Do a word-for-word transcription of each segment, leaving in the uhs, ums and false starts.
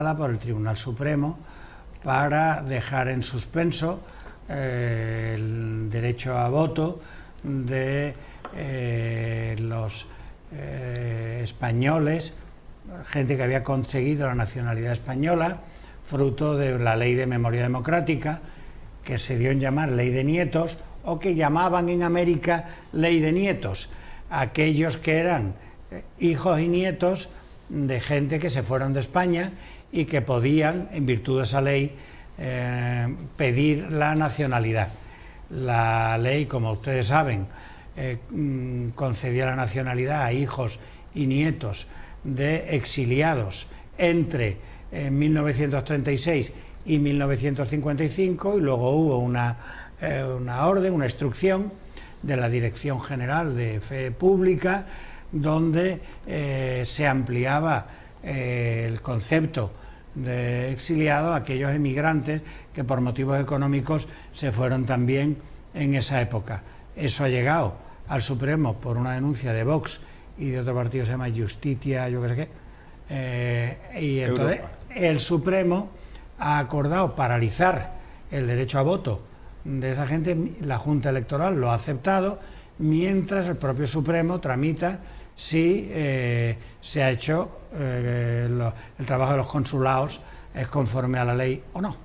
por el Tribunal Supremo para dejar en suspenso eh, el derecho a voto de eh, los eh, españoles, gente que había conseguido la nacionalidad española, fruto de la Ley de Memoria Democrática, que se dio en llamar Ley de Nietos, o que llamaban en América Ley de Nietos, aquellos que eran hijos y nietos de gente que se fueron de España y que podían, en virtud de esa ley, eh, pedir la nacionalidad. La ley, como ustedes saben, eh, concedía la nacionalidad a hijos y nietos de exiliados entre eh, mil novecientos treinta y seis y mil novecientos cincuenta y cinco, y luego hubo una, eh, una orden, una instrucción de la Dirección General de Fe Pública, donde eh, se ampliaba eh, el concepto de exiliado a aquellos emigrantes que por motivos económicos se fueron también en esa época. Eso ha llegado al Supremo por una denuncia de Vox y de otro partido que se llama Justitia, yo qué sé qué, eh, y entonces Europa. El Supremo ha acordado paralizar el derecho a voto de esa gente. La Junta Electoral lo ha aceptado, mientras el propio Supremo tramita si eh, se ha hecho eh, lo, el trabajo de los consulados es conforme a la ley o no.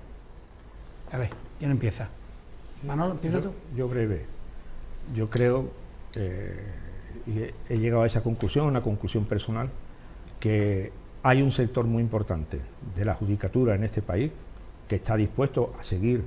A ver, ¿quién empieza? Manolo, ¿empieza tú? Yo, yo breve. Yo creo, eh, y he, he llegado a esa conclusión, una conclusión personal, que hay un sector muy importante de la judicatura en este país que está dispuesto a seguir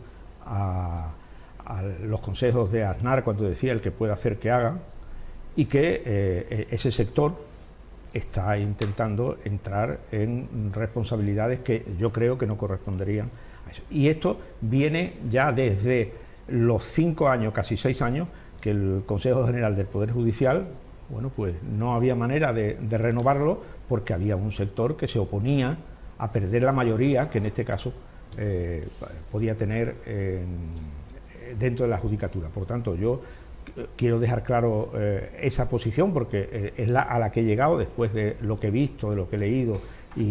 a, a los consejos de Aznar cuando decía el que pueda hacer que haga, y que eh, ese sector está intentando entrar en responsabilidades que yo creo que no corresponderían a eso. Y esto viene ya desde los cinco años, casi seis años, que el Consejo General del Poder Judicial, bueno, pues no había manera de, de renovarlo porque había un sector que se oponía a perder la mayoría que en este caso eh, podía tener eh, dentro de la judicatura. Por tanto, yo quiero dejar claro eh, esa posición porque eh, es la a la que he llegado después de lo que he visto, de lo que he leído y,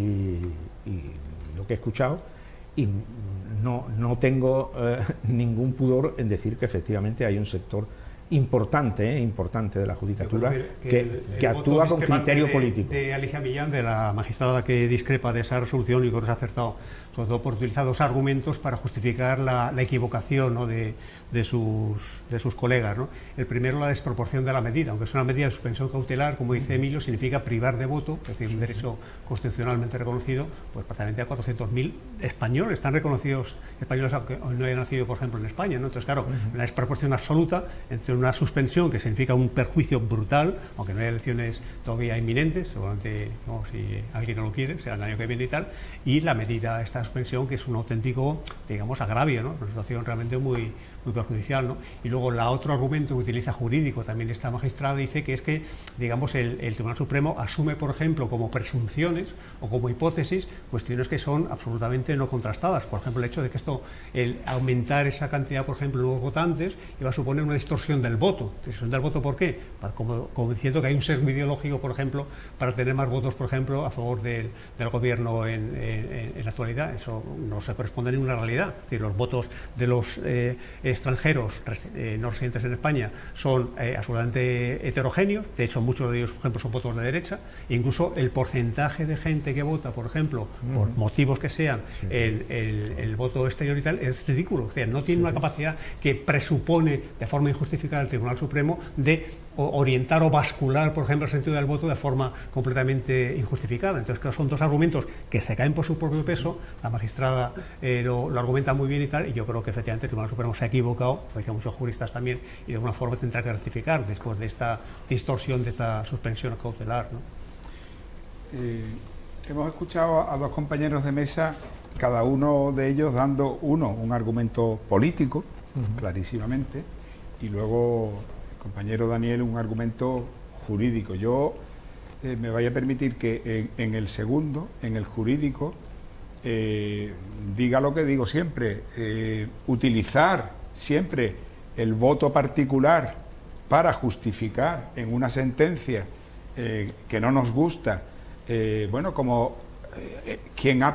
y lo que he escuchado, y no, no tengo eh, ningún pudor en decir que efectivamente hay un sector importante, eh, importante de la judicatura que, que, que, el, el que actúa con criterio de, político. De Alicia Millán, de la magistrada que discrepa de esa resolución, y creo que se ha acertado, sobre todo por utilizar dos argumentos para justificar la, la equivocación, ¿no?, de, de, sus, de sus colegas, ¿no? El primero, la desproporción de la medida. Aunque es una medida de suspensión cautelar, como dice Emilio, significa privar de voto, es decir, un derecho constitucionalmente reconocido, pues prácticamente a cuatrocientos mil españoles, están reconocidos españoles aunque no hayan nacido, por ejemplo, en España, ¿no? Entonces, claro, una desproporción absoluta entre una suspensión que significa un perjuicio brutal, aunque no hay elecciones todavía inminentes, seguramente, no, si alguien no lo quiere, sea el año que viene y tal, y la medida, esta suspensión, que es un auténtico, digamos, agravio, ¿no? Una situación realmente muy, muy perjudicial, ¿no? Y luego la otro argumento que utiliza jurídico también esta magistrada dice que es que, digamos, el, el Tribunal Supremo asume, por ejemplo, como presunciones o como hipótesis cuestiones que son absolutamente no contrastadas. Por ejemplo, el hecho de que esto, el aumentar esa cantidad, por ejemplo, de nuevos votantes, iba a suponer una distorsión del voto. ¿Distorsión del voto por qué? Para, como, como diciendo que hay un sesgo ideológico, por ejemplo, para tener más votos, por ejemplo, a favor del, del gobierno en, en, en la actualidad. Eso no se corresponde a ninguna realidad. Es decir, los votos de los eh, extranjeros eh, no residentes en España son eh, absolutamente heterogéneos. De hecho, muchos de ellos, por ejemplo, son votos de derecha. E incluso el porcentaje de gente que vota, por ejemplo, uh-huh. por motivos que sean, sí. el, el, el voto exterior y tal, es ridículo. O sea, no tiene sí, una sí. capacidad que presupone de forma injustificada el Tribunal Supremo de orientar o bascular, por ejemplo, el sentido del voto de forma completamente injustificada. Entonces, claro, son dos argumentos que se caen por su propio peso. La magistrada eh, lo, lo argumenta muy bien y tal, y yo creo que efectivamente el Tribunal Supremo se ha equivocado, lo dicen muchos juristas también, y de alguna forma tendrá que rectificar después de esta distorsión, de esta suspensión cautelar, ¿no? Eh, hemos escuchado a dos compañeros de mesa, cada uno de ellos dando, uno, un argumento político, uh-huh. clarísimamente, y luego compañero Daniel un argumento jurídico. Yo eh, me vaya a permitir que en, en el segundo, en el jurídico, eh, diga lo que digo siempre, eh, utilizar siempre el voto particular para justificar en una sentencia eh, que no nos gusta, eh, bueno, como eh, quien ha